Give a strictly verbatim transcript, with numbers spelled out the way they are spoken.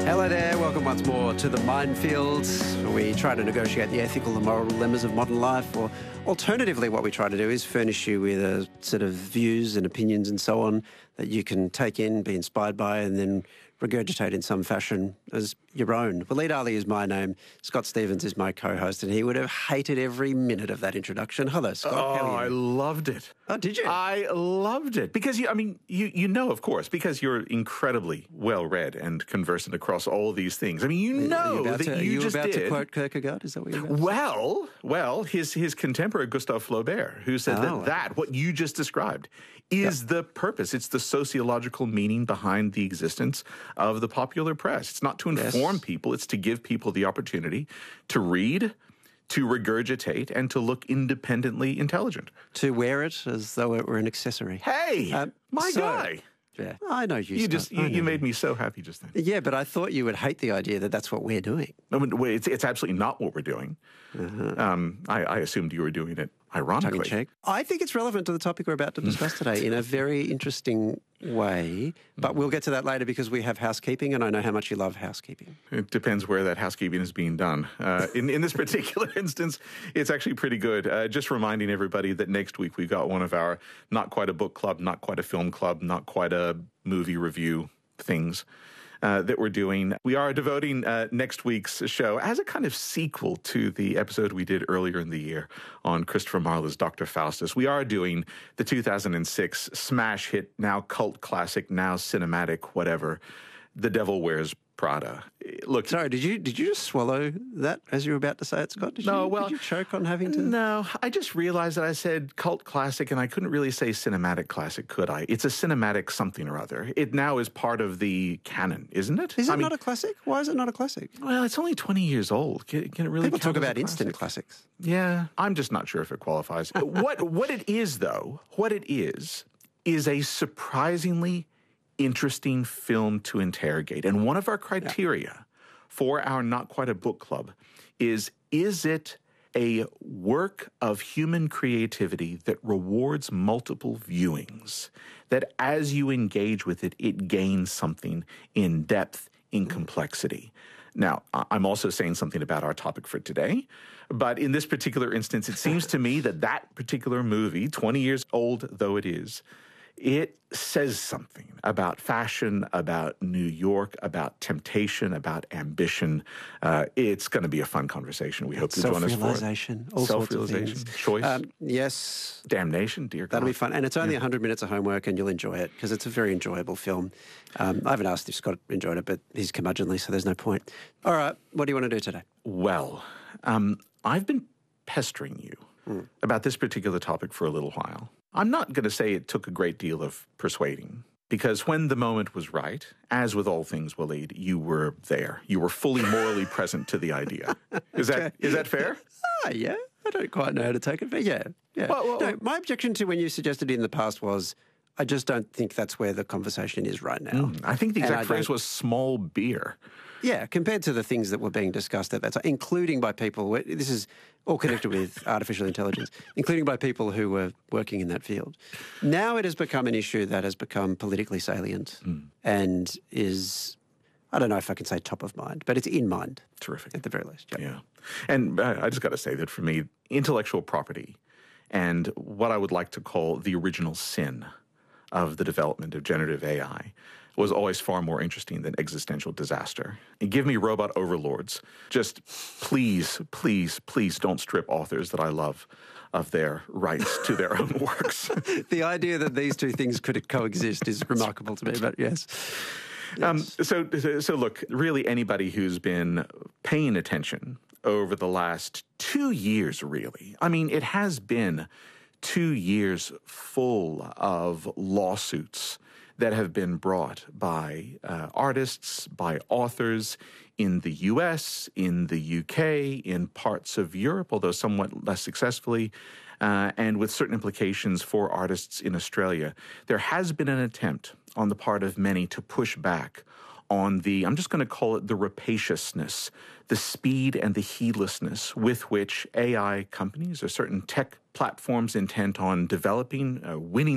Hello there, welcome once more to The Minefield. We try to negotiate the ethical and moral dilemmas of modern life, or alternatively what we try to do is furnish you with a set of views and opinions and so on that you can take in, be inspired by, and then regurgitate in some fashion as your own. Waleed Ali is my name. Scott Stevens is my co-host, and he would have hated every minute of that introduction. Hello, Scott. Oh, How are you? I loved it. Oh, did you? I loved it. Because, you, I mean, you, you know, of course, because you're incredibly well-read and conversant across all these things. I mean, you know are you about that to, you are you just about did. to quote Kierkegaard? Is that what you're about to say? Well, well, his, his contemporary, Gustave Flaubert, who said Oh. that that, what you just described, is the purpose. It's the sociological meaning behind the existence of the popular press. It's not to inform Yes. people. It's to give people the opportunity to read, to regurgitate, and to look independently intelligent. To wear it as though it were an accessory. Hey, Um, my so- guy. Yeah, I know you. You Scott. just I you, know you made me so happy just then. Yeah, but I thought you would hate the idea that that's what we're doing. I mean, wait, it's, it's absolutely not what we're doing. Um, I, I assumed you were doing it ironically. Tongue in cheek. I think it's relevant to the topic we're about to discuss today in a very interesting way, but we'll get to that later because we have housekeeping, and I know how much you love housekeeping. It depends where that housekeeping is being done. Uh, in, in this particular instance, it's actually pretty good. Uh, just reminding everybody that next week we've got one of our not quite a book club, not quite a film club, not quite a movie review things uh, that we're doing. We are devoting uh, next week's show as a kind of sequel to the episode we did earlier in the year on Christopher Marlowe's Doctor Faustus. We are doing the two thousand six smash hit, now cult classic, now cinematic, whatever, The Devil Wears Prada. Look, Sorry, did you did you just swallow that as you were about to say it, Scott? Did No, you, well, did you choke on having to? No, I just realized that I said cult classic, and I couldn't really say cinematic classic, could I? It's a cinematic something or other. It now is part of the canon, isn't it? Is it I mean, not a classic? Why is it not a classic? well, it's only twenty years old. Can, can it really People count talk as a about instant classic? classics. Yeah, I'm just not sure if it qualifies. what what it is, though, what it is, is a surprisingly interesting film to interrogate. And one of our criteria for our Not Quite a Book Club is, is it a work of human creativity that rewards multiple viewings, that as you engage with it, it gains something in depth, in complexity? Now, I- I'm also saying something about our topic for today, but in this particular instance, it seems to me that that particular movie, twenty years old though it is, it says something about fashion, about New York, about temptation, about ambition. Uh, it's going to be a fun conversation. We hope you join us for it. Self-realization, all sorts of Self-realization, things. choice, Um, yes, damnation, dear God. that'll be fun. And it's only one hundred minutes of homework, and you'll enjoy it because it's a very enjoyable film. Um, I haven't asked if Scott enjoyed it, but he's curmudgeonly, so there's no point. All right, what do you want to do today? Well, um, I've been pestering you about this particular topic for a little while. I'm not going to say it took a great deal of persuading, because when the moment was right, as with all things, Waleed, you were there. You were fully morally present to the idea. Is that is that fair? Ah, yeah. I don't quite know how to take it, but yeah. yeah. Well, well, no, my objection to when you suggested it in the past was I just don't think that's where the conversation is right now. I think the And exact I phrase don't- was small beer. Yeah, compared to the things that were being discussed at that time, including by people, this is all connected with artificial intelligence, including by people who were working in that field. Now it has become an issue that has become politically salient and is, I don't know if I can say top of mind, but it's in mind. Terrific. At the very least. Yep. Yeah. And uh, I just got to say that for me, intellectual property and what I would like to call the original sin of the development of generative A I was always far more interesting than existential disaster. And give me robot overlords. Just please, please, please don't strip authors that I love of their rights to their own works. The idea that these two things could coexist is remarkable to me, but yes. Um, so, so look, really anybody who's been paying attention over the last two years, really, I mean, it has been two years full of lawsuits that have been brought by uh, artists, by authors in the U S, in the U K, in parts of Europe, although somewhat less successfully, uh, and with certain implications for artists in Australia. There has been an attempt on the part of many to push back on the, I'm just going to call it the rapaciousness, the speed and the heedlessness with which A I companies or certain tech platforms intent on developing, uh, winning